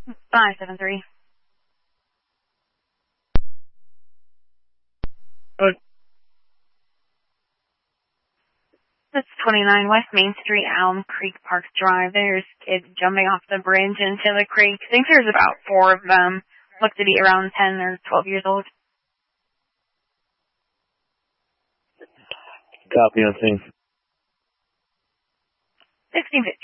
573. That's 29 West Main Street, Elm Creek Park Drive. There's kids jumping off the bridge into the creek. I think there's about 4 of them. Look to be around 10 or 12 years old. Copy on scene. 1650.